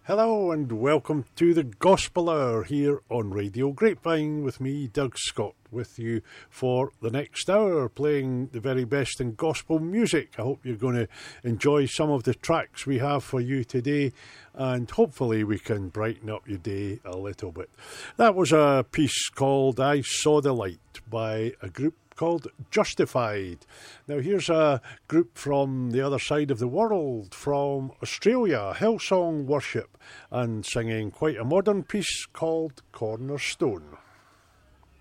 Hello and welcome to the Gospel Hour here on Radio Grapevine with me, Doug Scott, with you for the next hour, playing the very best in gospel music. I hope you're going to enjoy some of the tracks we have for you today, and hopefully we can brighten up your day a little bit. That was a piece called I Saw the Light by a group called Justified. Now here's a group from the other side of the world, from Australia, Hillsong Worship, and singing quite a modern piece called Cornerstone.